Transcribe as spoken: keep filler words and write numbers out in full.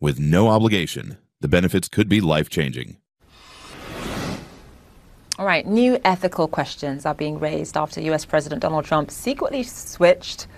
With no obligation, the benefits could be life-changing. All right, new ethical questions are being raised after U S President Donald Trump secretly switched